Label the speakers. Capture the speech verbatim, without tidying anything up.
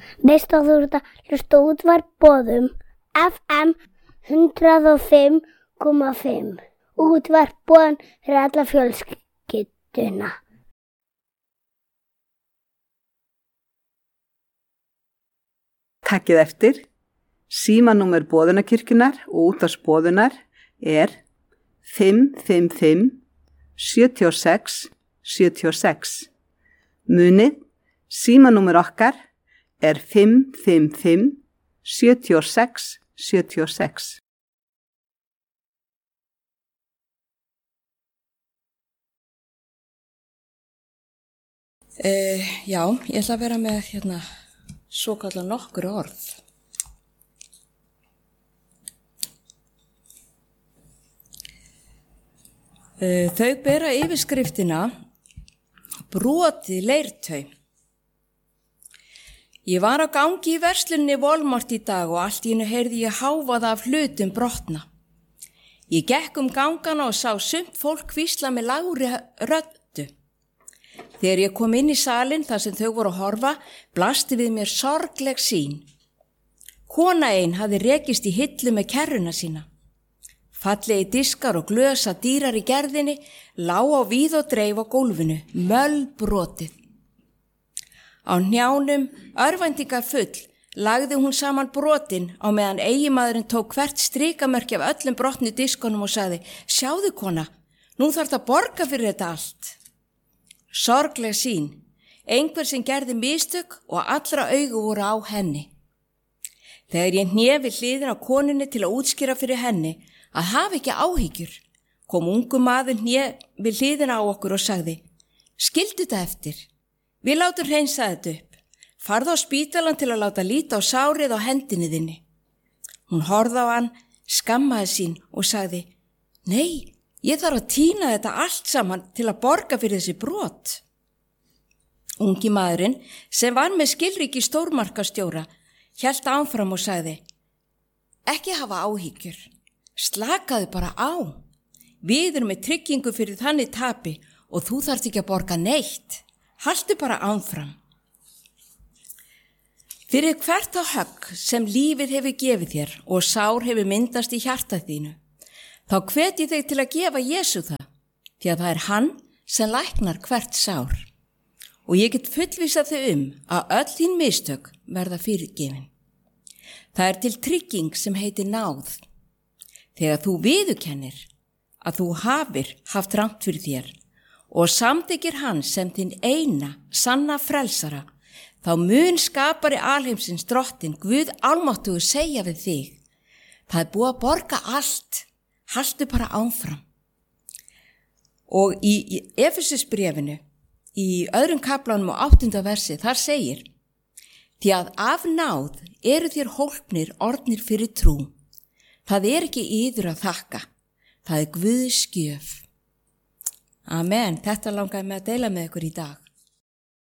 Speaker 1: Veist að þú ert að hlusta útvarp Boðum F M hundrað og fimm komma fimm. Útvarp Boðum fyrir alla fjölskylduna.
Speaker 2: Takkið eftir. Símanúmer Boðunarkirkjunnar og útvarps Boðunar er fimm fimm fimm sjö sex sjö sex. Munið, símanúmer okkar er fimm fimm fimm sjö sex sjö sex.
Speaker 3: Uh, já, ég ætla að vera með hérna svokallað nokkur orð. Uh, þau bera yfirskriftina brotið leirtau. Ég var á gangi í verslunni Walmart í dag og allt í einu heyrði ég hávaða af hlutum brotna. Ég gekk um gangana og sá sumt fólk hvísla með lágri röddu. Þegar ég kom inn í salinn þar sem þau voru að horfa, blasti við mér sorgleg sýn. Kona ein hafði rekist í hillu með kerruna sína. Fallegi diskar og glösa dýrar í gerðinni lá á víð og dreif á gólfinu, mölbrotið. Á hnjánum, örvæntingar full, lagði hún saman brotin á meðan eiginmaðurinn tók hvert strikamerki af öllum brotnu diskunum og sagði: "Sjáðu kona, nú þarf það að borga fyrir þetta allt." Sorgleg sýn, einhver sem gerði mistök og allra augu voru á henni. Þegar ég hnefi hliðin á konunni til að útskýra fyrir henni að hafa ekki áhyggjur, kom ungu maður hné við hliðina á okkur og sagði: "Skildu þetta eftir, við látum hreinsa þetta upp, farðu á spítalan til að láta líta á sárið á hendinni þinni." Hún horfði á hann, skammaði sín og sagði: "Nei, ég þarf að tína þetta allt saman til að borga fyrir þessi brot." Ungi maðurinn, sem var með skilríki stórmarkastjóra, hélt áfram og sagði: "Ekki hafa áhyggjur, slakaðu bara á. Við erum með tryggingu fyrir þannig tapi og þú þarft ekki að borga neitt. Haltu bara áfram." Fyrir hvert á högg sem lífið hefur gefið þér og sár hefur myndast í hjarta þínu, þá hvet ég þig til að gefa Jesú það, því að það er hann sem læknar hvert sár. Og ég get fullvissað þig um að öll þín mistök verða fyrirgefin. Það er til trygging sem heitir náð. Þegar þú viðurkennir að þú hafir haft rangt fyrir þér og samþykkir hann sem þinn eina sanna frelsara, þá mun skapari alheimsins drottin Guð almáttugur segja við þig: "Það er búið að borga allt, haltu bara áfram." Og í, í Efesusbréfinu, í öðrum kaflanum og áttunda versi, þar segir: "Því að af náð eru þér hólpnir orðnir fyrir trú. Það er ekki yður að þakka, það er Guðs gjöf." Amen, þetta langaði mig að deila með ykkur í dag.